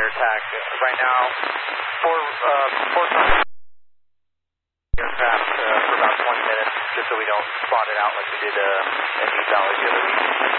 attack. Right now, four aircraft for about 20 minutes, just so we don't spot it out like we did in East Valley the other week.